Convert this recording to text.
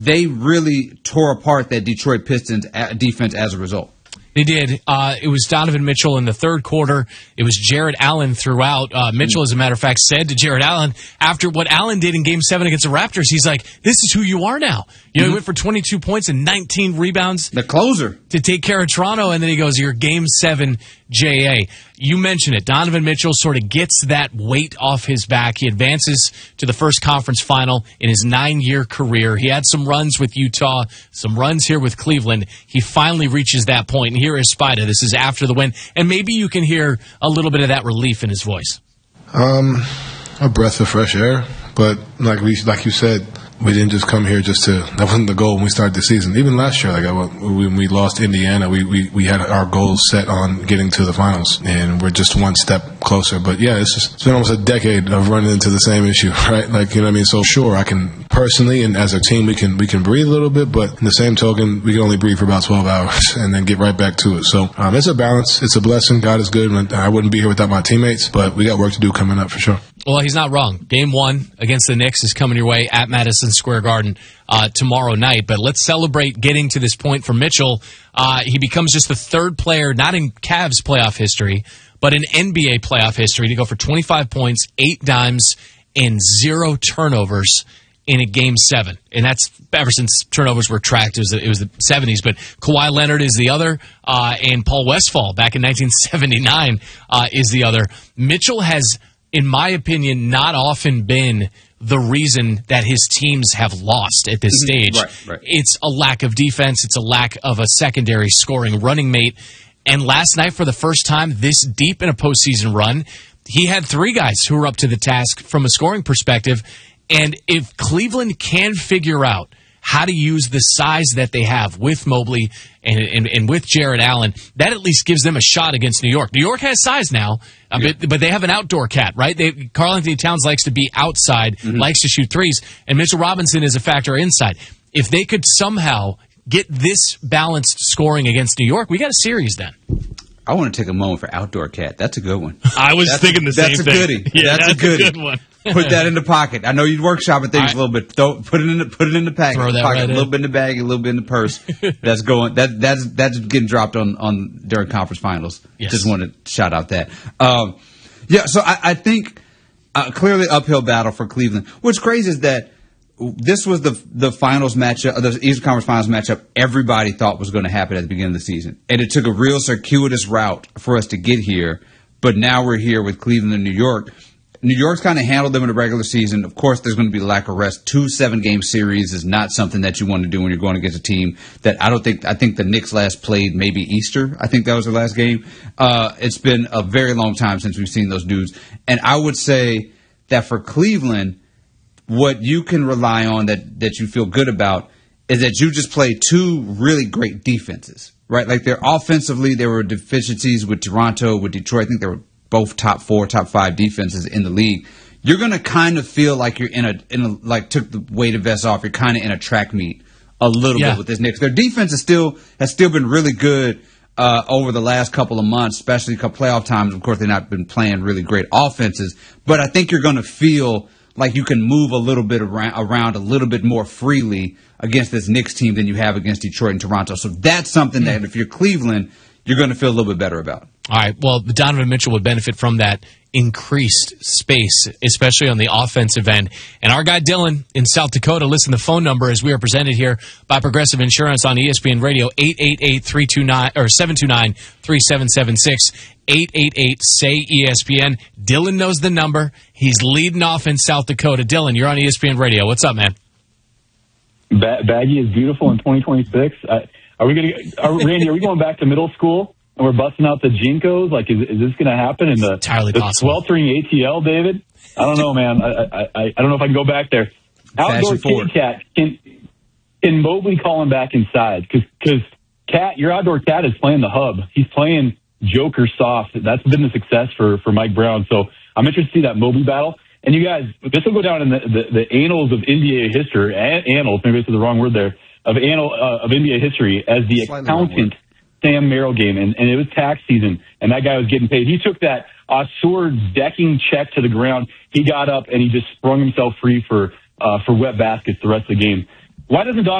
they really tore apart that Detroit Pistons defense as a result. They did. It was Donovan Mitchell in the third quarter. It was Jarrett Allen throughout. Mitchell, as a matter of fact, said to Jarrett Allen, after what Allen did in Game 7 against the Raptors, he's like, this is who you are now. You know, he went for 22 points and 19 rebounds. The closer. To take care of Toronto, and then he goes, you're Game 7 J.A. You mentioned it. Donovan Mitchell sort of gets that weight off his back. He advances to the first conference final in his 9-year career. He had some runs with Utah, some runs here with Cleveland. He finally reaches that point, and here is Spida. This is after the win, and maybe you can hear a little bit of that relief in his voice. A breath of fresh air, but like you said, we didn't just come here that wasn't the goal when we started the season. Even last year, when we lost Indiana, we had our goals set on getting to the finals, and we're just one step closer. But yeah, it's been almost a decade of running into the same issue, right? Like, you know what I mean? So sure, I can personally and as a team, we can breathe a little bit, but in the same token, we can only breathe for about 12 hours and then get right back to it. So it's a balance. It's a blessing. God is good. I wouldn't be here without my teammates, but we got work to do coming up for sure. Well, he's not wrong. Game 1 against the Knicks is coming your way at Madison Square Garden tomorrow night. But let's celebrate getting to this point for Mitchell. He becomes just the third player, not in Cavs playoff history, but in NBA playoff history, to go for 25 points, 8 dimes, and 0 turnovers in a Game 7. And that's ever since turnovers were tracked. It was the 70s. But Kawhi Leonard is the other, and Paul Westphal back in 1979 is the other. Mitchell has, in my opinion, not often been the reason that his teams have lost at this stage. Right. It's a lack of defense. It's a lack of a secondary scoring running mate. And last night, for the first time this deep in a postseason run, he had 3 guys who were up to the task from a scoring perspective. And if Cleveland can figure out how to use the size that they have with Mobley and with Jarrett Allen, that at least gives them a shot against New York. New York has size now, but they have an outdoor cat, right? Karl-Anthony Towns likes to be outside, likes to shoot threes, and Mitchell Robinson is a factor inside. If they could somehow get this balanced scoring against New York, we got a series then. I want to take a moment for outdoor cat. That's a good one. I was thinking the same thing. That's a goodie. Yeah, that's a goodie. Good one. Put that in the pocket. I know you'd workshop at things a little bit. Put it in the packet. Throw that pocket, right a little bit in the bag, a little bit in the purse. That's going. That's getting dropped on during conference finals. Yes. Just want to shout out that. So I think clearly uphill battle for Cleveland. What's crazy is that this was the finals matchup, the Eastern Conference Finals matchup everybody thought was going to happen at the beginning of the season. And it took a real circuitous route for us to get here. But now we're here with Cleveland and New York. New York's kind of handled them in the regular season. Of course, there's going to be lack of rest. 2 7-game series is not something that you want to do when you're going against a team that I think the Knicks last played maybe Easter. I think that was their last game. It's been a very long time since we've seen those dudes. And I would say that for Cleveland, what you can rely on that you feel good about is that you just played 2 really great defenses, right? Like offensively, there were deficiencies with Toronto, with Detroit. I think they were both top 4, top 5 defenses in the league. You're going to kind of feel like you're in a like took the weighted vest off. You're kind of in a track meet a little bit with this Knicks. Their defense has still been really good over the last couple of months, especially playoff times. Of course, they've not been playing really great offenses, but I think you're going to feel like you can move a little bit around a little bit more freely against this Knicks team than you have against Detroit and Toronto. So that's something that if you're Cleveland, you're going to feel a little bit better about. All right. Well, Donovan Mitchell would benefit from that increased space, especially on the offensive end. And our guy Dylan in South Dakota, listen, the phone number as we are presented here by Progressive Insurance on ESPN Radio, 888-729-3776, 888-SAY-ESPN. Dylan knows the number. He's leading off in South Dakota. Dylan, you're on ESPN Radio. What's up, man? Baggy is beautiful in 2026. Randy, are we going back to middle school? And we're busting out the Jinkos? Like, is this going to happen in the sweltering ATL, David? I don't know, man. I don't know if I can go back there. Outdoor Kitty Cat, can Mobley call him back inside? Because Cat, your outdoor cat is playing the hub. He's playing Joker soft. That's been the success for Mike Brown. So I'm interested to see that Mobley battle. And you guys, this will go down in the annals of NBA history. Annals, maybe it's the wrong word there. Of NBA history as the accountant Sam Merrill game, and it was tax season, and that guy was getting paid. He took that Osur decking check to the ground. He got up and he just sprung himself free for wet baskets the rest of the game. Why doesn't Donovan